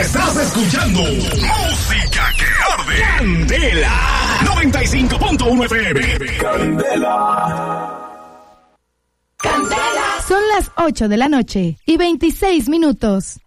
Estás escuchando Música que Arde. Candela 95.1 FM. Candela. Candela. Son las 8 de la noche y 26 minutos.